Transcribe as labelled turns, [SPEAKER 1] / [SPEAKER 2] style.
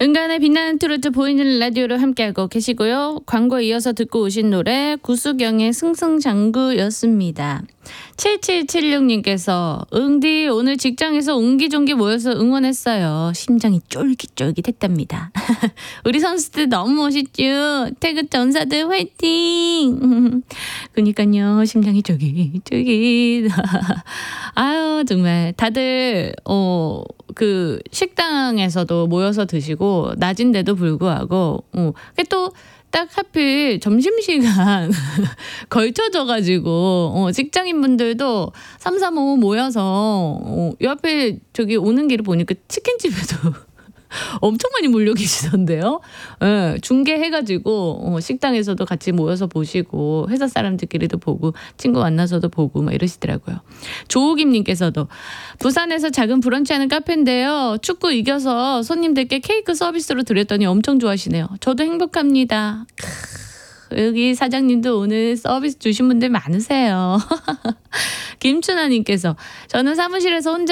[SPEAKER 1] 은간의 빛나는 트로트 보이는 라디오로 함께하고 계시고요. 광고 이어서 듣고 오신 노래 구수경의 승승장구였습니다. 7776님께서 응디 오늘 직장에서 옹기종기 모여서 응원했어요. 심장이 쫄깃쫄깃했답니다. 우리 선수들 너무 멋있죠. 태극 전사들 화이팅. 그러니까요 심장이 쫄깃쫄깃. 아유 정말 다들 그 식당에서도 모여서 드시고 낮인데도 불구하고 또 딱 하필 점심시간 걸쳐져가지고 직장인분들도 3, 4, 5 모여서 옆에 저기 오는 길을 보니까 치킨집에도 엄청 많이 몰려 계시던데요. 예, 중계해가지고 식당에서도 같이 모여서 보시고 회사 사람들끼리도 보고 친구 만나서도 보고 막 이러시더라고요. 조우김님께서도 부산에서 작은 브런치하는 카페인데요. 축구 이겨서 손님들께 케이크 서비스로 드렸더니 엄청 좋아하시네요. 저도 행복합니다. 여기 사장님도 오늘 서비스 주신 분들 많으세요. 김춘하님께서 저는 사무실에서 혼자